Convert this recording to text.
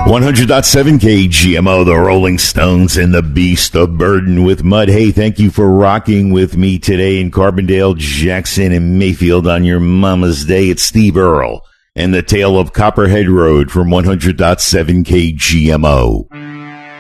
100.7 KGMO, the Rolling Stones and the Beast of Burden with Mud. Hey, thank you for rocking with me today in Carbondale, Jackson, and Mayfield on your Mama's Day. It's Steve Earle and the Tale of Copperhead Road from 100.7 KGMO.